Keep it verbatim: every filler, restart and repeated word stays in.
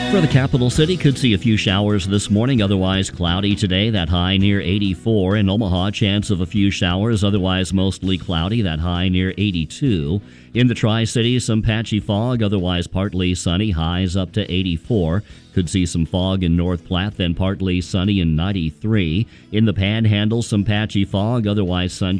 For the capital city, could see a few showers this morning, otherwise cloudy today, that high near eighty-four. In Omaha, chance of a few showers, otherwise mostly cloudy, that high near eighty-two. In the Tri-Cities, some patchy fog, otherwise partly sunny, highs up to eighty-four. Could see some fog in North Platte, then partly sunny and ninety-three. In the Panhandle, some patchy fog, otherwise sunny.